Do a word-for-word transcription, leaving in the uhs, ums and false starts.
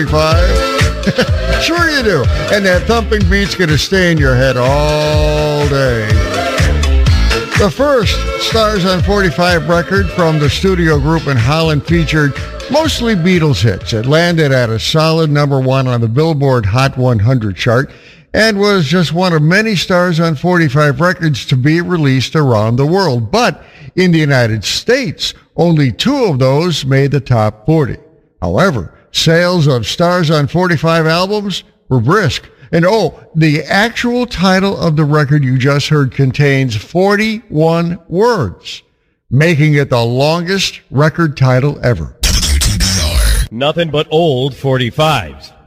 forty-five? Sure you do. And that thumping beat's going to stay in your head all day. The first Stars on forty-five record from the studio group in Holland featured mostly Beatles hits. It landed at a solid number one on the Billboard Hot one hundred chart and was just one of many Stars on forty-five records to be released around the world. But in the United States, only two of those made the top forty. However, sales of Stars on forty-five albums were brisk. And oh, the actual title of the record you just heard contains forty-one words, making it the longest record title ever. Nothing but old forty-fives.